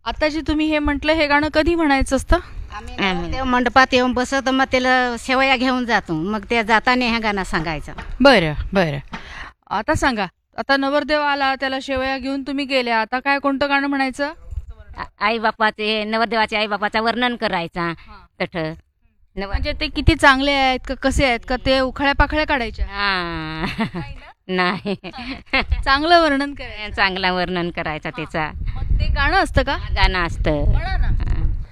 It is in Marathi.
आता जे तुम्ही हे म्हटलं हे गाणं कधी म्हणायचं असतं? आम्ही मंडपात येऊन बसत मग त्याला शेवया घेऊन जातो, मग त्या जाताना ह्या गाणं सांगायचं. बरं बरं. आता सांगा, आता नवरदेव आला, त्याला शेवया घेऊन तुम्ही गेल्या, आता काय कोणतं गाणं म्हणायचं? आई बापाचे, नवरदेवाचे आई बापाचं वर्णन करायचा. तठ म्हणजे ते किती चांगले आहेत का कसे आहेत का ते उखाळ्या पाखळ्या काढायच्या? नाही चांगलं वर्णन करायचं. चांगला वर्णन करायचा त्याचा. मग ते गाणं असतं का? गाणं असतं. म्हणा ना.